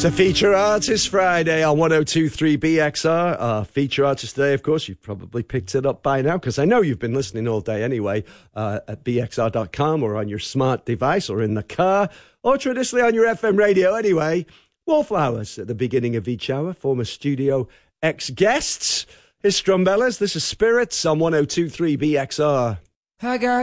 It's a Feature Artist Friday on 102.3 BXR. Our feature artist today, of course, you've probably picked it up by now because I know you've been listening all day anyway at bxr.com or on your smart device or in the car or traditionally on your FM radio anyway. Wallflowers at the beginning of each hour, former Studio X guests. Here's Strumbellas. This is Spirits on 102.3 BXR. I got